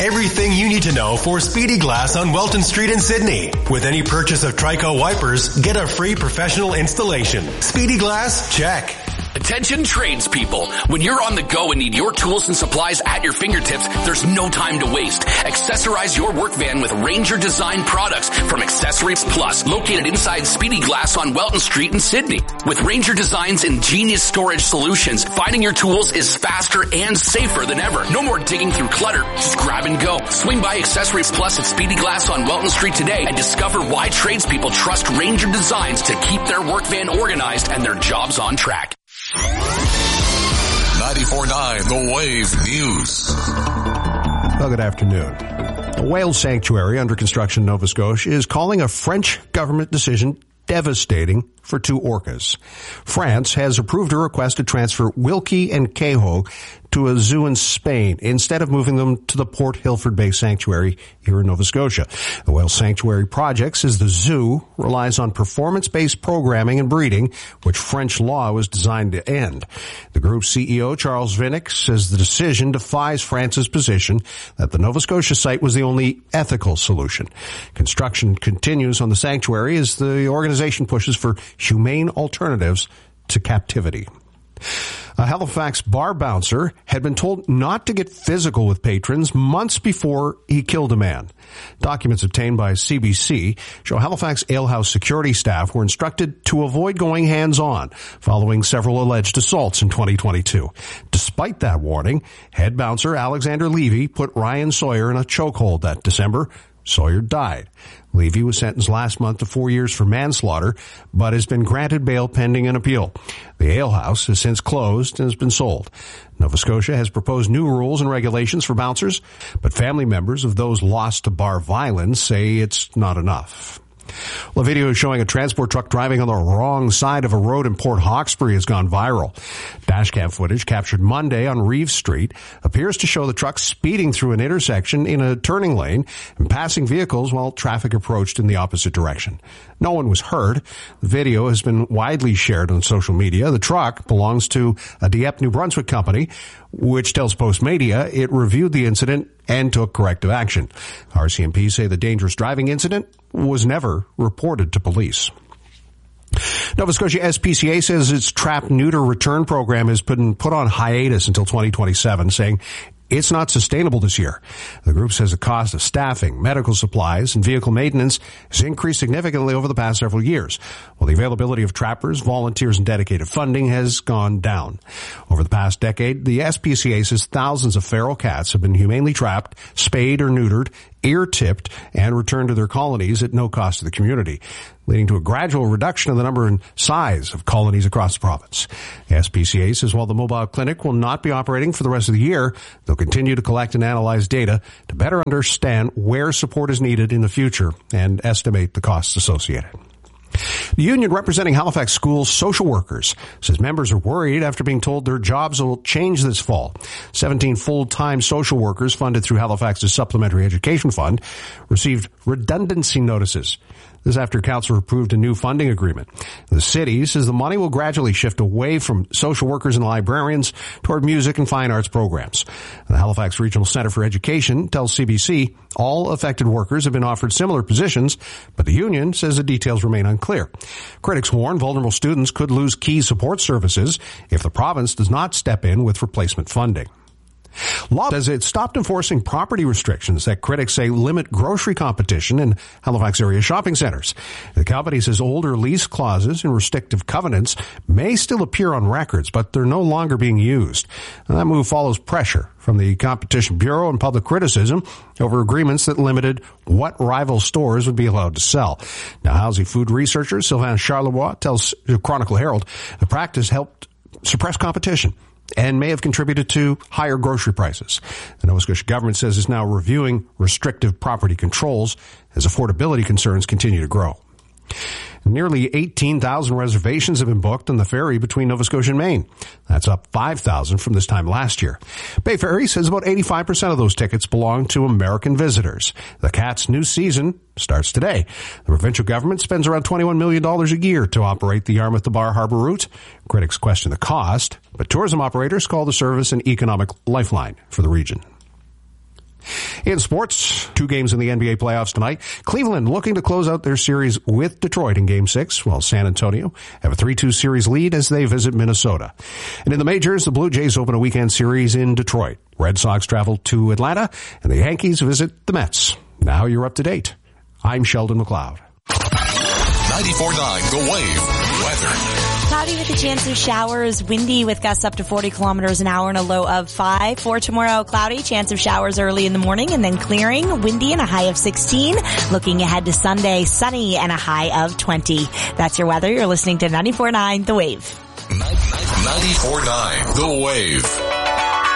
everything you need to know for Speedy Glass on Welton Street in Sydney. With any purchase of Trico wipers, get a free professional installation. Speedy Glass, check. Attention tradespeople. When you're on the go and need your tools and supplies at your fingertips, there's no time to waste. Accessorize your work van with Ranger Design products from Accessories Plus, located inside Speedy Glass on Welton Street in Sydney. With Ranger Design's ingenious storage solutions, finding your tools is faster and safer than ever. No more digging through clutter. Just grab and go. Swing by Accessories Plus at Speedy Glass on Welton Street today and discover why tradespeople trust Ranger Designs to keep their work van organized and their jobs on track. 94.9 The Wave News. Well, good afternoon. A whale sanctuary under construction in Nova Scotia is calling a French government decision devastating for two orcas. France has approved a request to transfer Wilkie and Kehoe to a zoo in Spain instead of moving them to the Port Hilford Bay Sanctuary here in Nova Scotia. The Whale Sanctuary project says the zoo relies on performance-based programming and breeding, which French law was designed to end. The group's CEO, Charles Vinnick, says the decision defies France's position that the Nova Scotia site was the only ethical solution. Construction continues on the sanctuary as the organization pushes for humane alternatives to captivity. A Halifax bar bouncer had been told not to get physical with patrons months before he killed a man. Documents obtained by CBC show Halifax alehouse security staff were instructed to avoid going hands-on following several alleged assaults in 2022. Despite that warning, head bouncer Alexander Levy put Ryan Sawyer in a chokehold that December. Sawyer died. Levy was sentenced last month to 4 years for manslaughter, but has been granted bail pending an appeal. The alehouse has since closed and has been sold. Nova Scotia has proposed new rules and regulations for bouncers, but family members of those lost to bar violence say it's not enough. Well, a video showing a transport truck driving on the wrong side of a road in Port Hawkesbury has gone viral. Dashcam footage captured Monday on Reeves Street appears to show the truck speeding through an intersection in a turning lane and passing vehicles while traffic approached in the opposite direction. No one was hurt. The video has been widely shared on social media. The truck belongs to a Dieppe, New Brunswick company, which tells Postmedia it reviewed the incident and took corrective action. RCMP say the dangerous driving incident was never reported to police. Nova Scotia SPCA says its trap neuter return program has been put on hiatus until 2027, saying it's not sustainable this year. The group says the cost of staffing, medical supplies, and vehicle maintenance has increased significantly over the past several years, while the availability of trappers, volunteers, and dedicated funding has gone down. Over the past decade, the SPCA says thousands of feral cats have been humanely trapped, spayed or neutered, ear-tipped, and returned to their colonies at no cost to the community, leading to a gradual reduction of the number and size of colonies across the province. The SPCA says while the mobile clinic will not be operating for the rest of the year, they'll continue to collect and analyze data to better understand where support is needed in the future and estimate the costs associated. The union representing Halifax schools social workers says members are worried after being told their jobs will change this fall. 17 full-time social workers funded through Halifax's Supplementary Education Fund received redundancy notices. This after council approved a new funding agreement. The city says the money will gradually shift away from social workers and librarians toward music and fine arts programs. The Halifax Regional Centre for Education tells CBC all affected workers have been offered similar positions, but the union says the details remain unclear. Critics warn vulnerable students could lose key support services if the province does not step in with replacement funding. Law says it stopped enforcing property restrictions that critics say limit grocery competition in Halifax area shopping centres. The company says older lease clauses and restrictive covenants may still appear on records, but they're no longer being used. And that move follows pressure from the Competition Bureau and public criticism over agreements that limited what rival stores would be allowed to sell. Now, housing food researcher Sylvain Charlevoix tells Chronicle Herald the practice helped suppress competition and may have contributed to higher grocery prices. The Nova Scotia government says it's now reviewing restrictive property controls as affordability concerns continue to grow. Nearly 18,000 reservations have been booked on the ferry between Nova Scotia and Maine. That's up 5,000 from this time last year. Bay Ferry says about 85% of those tickets belong to American visitors. The CAT's new season starts today. The provincial government spends around $21 million a year to operate the Yarmouth to Bar Harbor route. Critics question the cost, but tourism operators call the service an economic lifeline for the region. In sports, 2 games in the NBA playoffs tonight. Cleveland looking to close out their series with Detroit in Game 6, while San Antonio have a 3-2 series lead as they visit Minnesota. And in the majors, the Blue Jays open a weekend series in Detroit. Red Sox travel to Atlanta, and the Yankees visit the Mets. Now you're up to date. I'm Sheldon McLeod. 94.9 The Wave. Weather. Cloudy with a chance of showers, windy with gusts up to 40 kilometers an hour and a low of 5. For tomorrow, cloudy, chance of showers early in the morning and then clearing, windy and a high of 16. Looking ahead to Sunday, sunny and a high of 20. That's your weather. You're listening to 94.9 The Wave. 94.9 The Wave.